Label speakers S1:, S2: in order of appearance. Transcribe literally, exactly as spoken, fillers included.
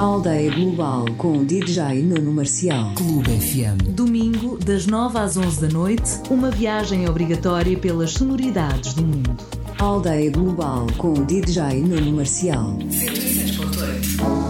S1: Aldeia Global com D J Nuno Marcial.
S2: Clube F M.
S3: Domingo, das nove às onze da noite, uma viagem obrigatória pelas sonoridades do mundo.
S1: Aldeia Global com D J Nuno Marcial.